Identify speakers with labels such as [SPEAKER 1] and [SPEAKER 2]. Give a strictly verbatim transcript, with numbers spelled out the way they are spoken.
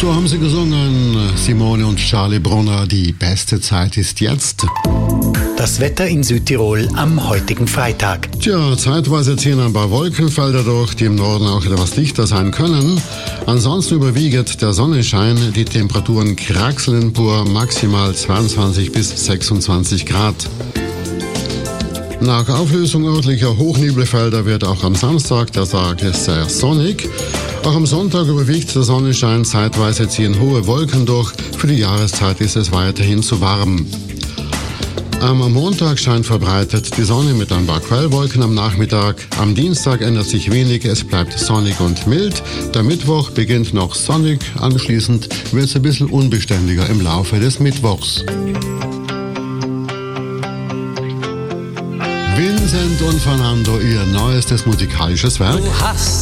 [SPEAKER 1] So haben sie gesungen, Simone und Charlie Brunner, die beste Zeit ist jetzt.
[SPEAKER 2] Das Wetter in Südtirol am heutigen Freitag.
[SPEAKER 1] Tja, zeitweise ziehen ein paar Wolkenfelder durch, die im Norden auch etwas dichter sein können. Ansonsten überwiegt der Sonnenschein, die Temperaturen kraxeln pur, maximal zweiundzwanzig bis sechsundzwanzig Grad. Nach Auflösung örtlicher Hochnebelfelder wird auch am Samstag der Tag sehr sonnig. Auch am Sonntag überwiegt der Sonnenschein, zeitweise ziehen hohe Wolken durch. Für die Jahreszeit ist es weiterhin zu warm. Am Montag scheint verbreitet die Sonne mit ein paar Quellwolken am Nachmittag. Am Dienstag ändert sich wenig, es bleibt sonnig und mild. Der Mittwoch beginnt noch sonnig, anschließend wird es ein bisschen unbeständiger im Laufe des Mittwochs. Vincent und Fernando, ihr neuestes musikalisches Werk.
[SPEAKER 3] Du hast